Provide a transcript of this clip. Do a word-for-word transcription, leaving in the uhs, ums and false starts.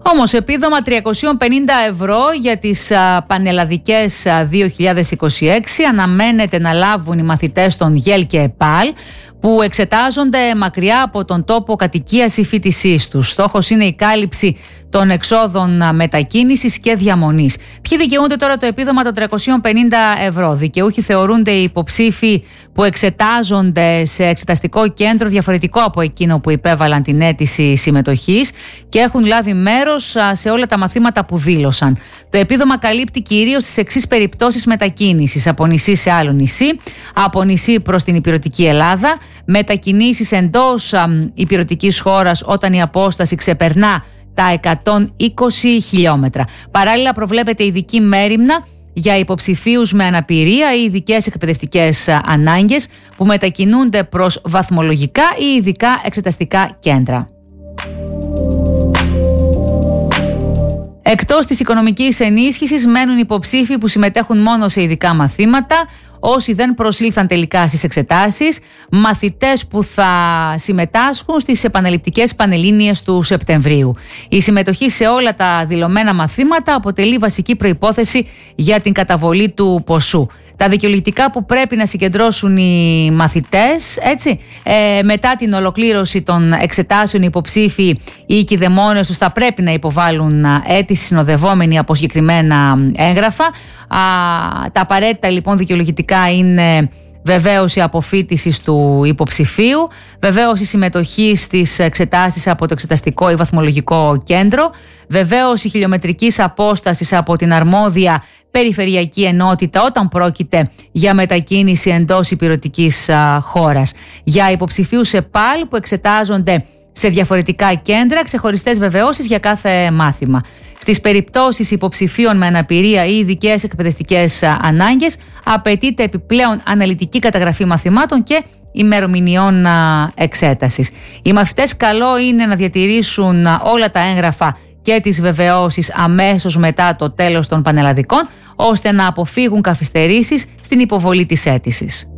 Όμως επίδομα τριακόσια πενήντα ευρώ για τις α, πανελλαδικές α, δύο χιλιάδες είκοσι έξι αναμένεται να λάβουν οι μαθητές των ΓΕΛ και ΕΠΑΛ που εξετάζονται μακριά από τον τόπο κατοικίας ή φοιτησής τους. Στόχος είναι η κάλυψη των εξόδων μετακίνησης και διαμονής. Ποιοι δικαιούνται τώρα το επίδομα των τριακόσια πενήντα ευρώ? Δικαιούχοι θεωρούνται οι υποψήφοι που εξετάζονται σε εξεταστικό κέντρο διαφορετικό από εκείνο που υπέβαλαν την αίτηση συμμετοχής και έχουν λάβει μέρος σε όλα τα μαθήματα που δήλωσαν. Το επίδομα καλύπτει κυρίως τις εξής περιπτώσεις μετακίνησης: από νησί σε άλλο νησί, από νησί προς την υπηρετική Ελλάδα, μετακινήσεις εντός υπηρετικής χώρας όταν η απόσταση ξεπερνά τα εκατόν είκοσι χιλιόμετρα. Παράλληλα, προβλέπεται ειδική μέριμνα για υποψηφίους με αναπηρία ή ειδικές εκπαιδευτικές ανάγκες που μετακινούνται προς βαθμολογικά ή ειδικά εξεταστικά κέντρα. Εκτός της οικονομικής ενίσχυσης μένουν υποψήφοι που συμμετέχουν μόνο σε ειδικά μαθήματα, όσοι δεν προσήλθαν τελικά στις εξετάσεις, μαθητές που θα συμμετάσχουν στις επαναληπτικές πανελλήνιες του Σεπτεμβρίου. Η συμμετοχή σε όλα τα δηλωμένα μαθήματα αποτελεί βασική προϋπόθεση για την καταβολή του ποσού. Τα δικαιολογητικά που πρέπει να συγκεντρώσουν οι μαθητές, έτσι, ε, μετά την ολοκλήρωση των εξετάσεων, οι υποψήφοι ή οι κηδεμόνες τους θα πρέπει να υποβάλουν αίτηση συνοδευόμενη από συγκεκριμένα έγγραφα. Α, τα απαραίτητα λοιπόν δικαιολογητικά είναι βεβαίωση αποφοίτησης του υποψηφίου, βεβαίωση συμμετοχής στις εξετάσεις από το εξεταστικό ή βαθμολογικό κέντρο, βεβαίωση χιλιομετρικής απόστασης από την αρμόδια περιφερειακή ενότητα όταν πρόκειται για μετακίνηση εντός υπηρετικής χώρας. Για υποψηφίους ΕΠΑΛ που εξετάζονται σε διαφορετικά κέντρα, ξεχωριστές βεβαιώσεις για κάθε μάθημα. Στις περιπτώσεις υποψηφίων με αναπηρία ή ειδικές εκπαιδευτικές ανάγκες, απαιτείται επιπλέον αναλυτική καταγραφή μαθημάτων και ημερομηνιών εξέτασης. Οι μαθητές καλό είναι να διατηρήσουν όλα τα έγγραφα και τις βεβαιώσεις αμέσως μετά το τέλος των πανελλαδικών, ώστε να αποφύγουν καθυστερήσεις στην υποβολή της αίτησης.